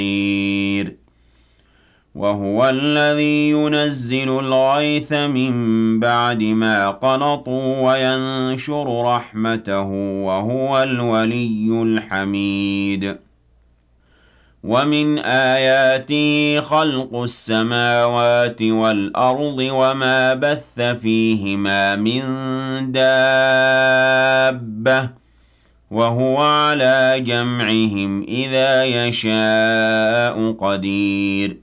وهو الذي ينزل الغيث من بعد ما قنطوا وينشر رحمته وهو الولي الحميد ومن آياته خلق السماوات والأرض وما بث فيهما من دابة وهو على جمعهم إذا يشاء قدير